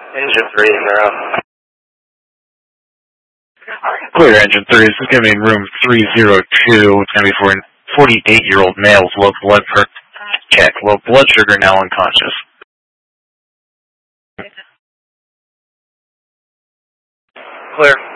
Engine 3, you're up. Clear, engine 3. This is going to be in room 302. It's going to be for a 48-year-old male with low blood check. Low blood sugar, now unconscious. Clear.